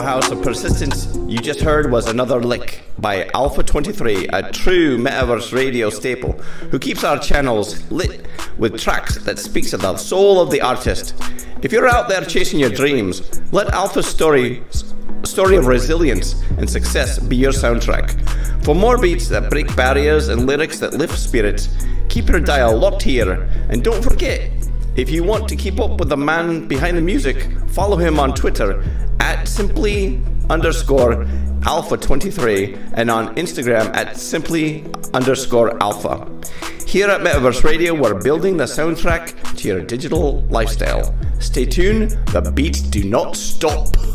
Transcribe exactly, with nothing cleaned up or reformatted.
powerhouse of persistence you just heard was Another Lick by Alpha twenty-three, a true Metaverse radio staple who keeps our channels lit with tracks that speaks of the soul of the artist. If you're out there chasing your dreams, let Alpha's story, story of resilience and success be your soundtrack. For more beats that break barriers and lyrics that lift spirits, keep your dial locked here, and don't forget, if you want to keep up with the man behind the music, follow him on Twitter at simply underscore alpha twenty-three and on Instagram at simply underscore alpha. Here at Metaverse Radio, we're building the soundtrack to your digital lifestyle. Stay tuned, the beats do not stop.